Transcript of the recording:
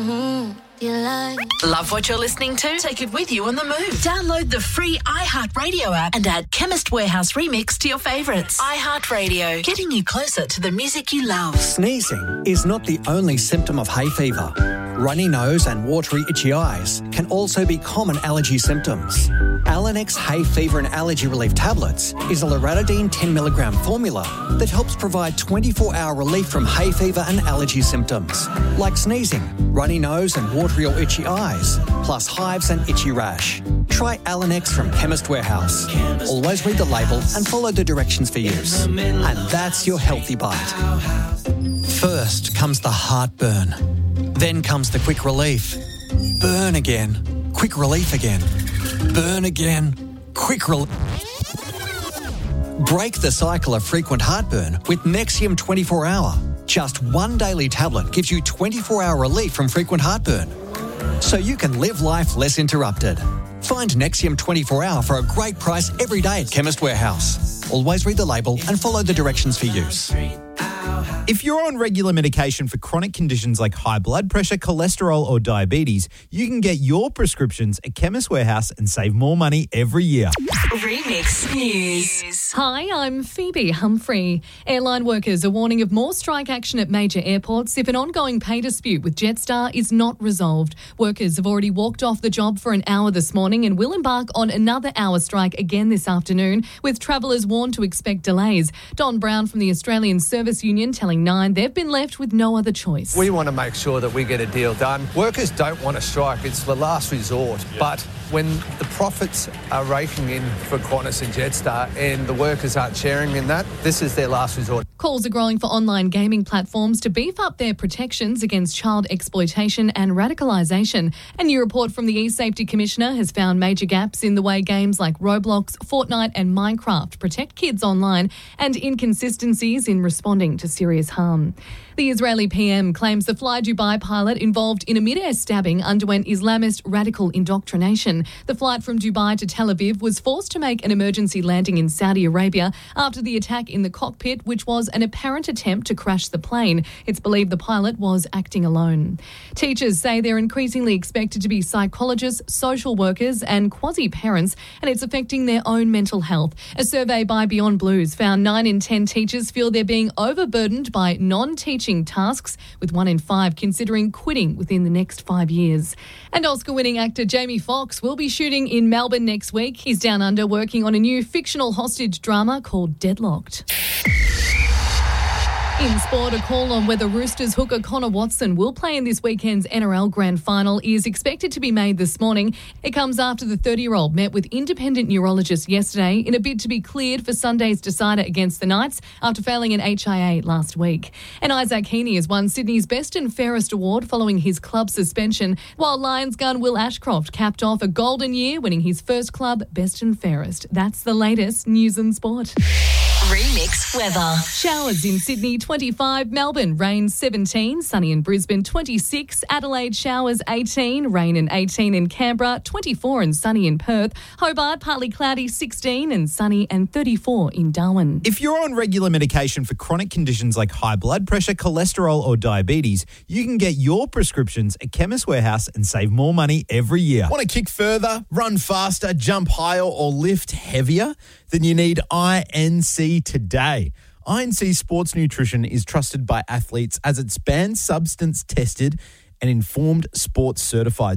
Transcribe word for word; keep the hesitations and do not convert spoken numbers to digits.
Love what you're listening to? Take it with you on the move. Download the free iHeartRadio app and add Chemist Warehouse Remix to your favourites. iHeartRadio, getting you closer to the music you love. Sneezing is not the only symptom of hay fever. Runny nose and watery itchy eyes can also be common allergy symptoms. Alanex Hay Fever and Allergy Relief Tablets is a loratadine ten milligram formula that helps provide twenty-four hour relief from hay fever and allergy symptoms, like sneezing, runny nose and watery or itchy eyes, plus hives and itchy rash. Try Alanex from Chemist Warehouse. Always read the label and follow the directions for use. And that's your healthy bite. First comes the heartburn. Then comes the quick relief. Burn again. Quick relief again. Burn again. Quick relief. Break the cycle of frequent heartburn with Nexium twenty-four hour. Just one daily tablet gives you twenty-four hour relief from frequent heartburn, so you can live life less interrupted. Find Nexium twenty-four hour for a great price every day at Chemist Warehouse. Always read the label and follow the directions for use. If you're on regular medication for chronic conditions like high blood pressure, cholesterol or diabetes, you can get your prescriptions at Chemist Warehouse and save more money every year. Remix News. Hi, I'm Phoebe Humphrey. Airline workers are warning of more strike action at major airports if an ongoing pay dispute with Jetstar is not resolved. Workers have already walked off the job for an hour this morning and will embark on another hour strike again this afternoon, with travellers warned to expect delays. Don Brown from the Australian Service Union telling Nine they've been left with no other choice. We want to make sure that we get a deal done. Workers don't want to strike. It's the last resort. Yeah. But when the profits are raking in for Qantas and Jetstar and the workers aren't sharing in that, this is their last resort. Calls are growing for online gaming platforms to beef up their protections against child exploitation and radicalisation. A new report from the eSafety Commissioner has found major gaps in the way games like Roblox, Fortnite and Minecraft protect kids online, and inconsistencies in responding to serious harm. The Israeli P M claims the Fly Dubai pilot involved in a mid-air stabbing underwent Islamist radical indoctrination. The flight from Dubai to Tel Aviv was forced to make an emergency landing in Saudi Arabia after the attack in the cockpit, which was an apparent attempt to crash the plane. It's believed the pilot was acting alone. Teachers say they're increasingly expected to be psychologists, social workers and quasi-parents, and it's affecting their own mental health. A survey by Beyond Blues found nine in ten teachers feel they're being overburdened by non-teaching tasks, with one in five considering quitting within the next five years. And Oscar-winning actor Jamie Foxx will be shooting in Melbourne next week. He's down under working on a new fictional hostage drama called Deadlocked. In sport, a call on whether Roosters hooker Connor Watson will play in this weekend's N R L Grand Final is expected to be made this morning. It comes after the thirty-year-old met with independent neurologists yesterday in a bid to be cleared for Sunday's decider against the Knights after failing an H I A last week. And Isaac Heaney has won Sydney's Best and Fairest award following his club suspension, while Lions gun Will Ashcroft capped off a golden year, winning his first club Best and Fairest. That's the latest news and sport. Remix weather. Showers in Sydney, twenty-five. Melbourne, rain, seventeen. Sunny in Brisbane, twenty-six. Adelaide, showers, eighteen. Rain and eighteen in Canberra, twenty-four and sunny in Perth. Hobart, partly cloudy, sixteen and sunny and thirty-four in Darwin. If you're on regular medication for chronic conditions like high blood pressure, cholesterol or diabetes, you can get your prescriptions at Chemist Warehouse and save more money every year. Want to kick further, run faster, jump higher or lift heavier? Then you need I N C today. I N C Sports Nutrition is trusted by athletes as it's banned substance tested and informed sports certified.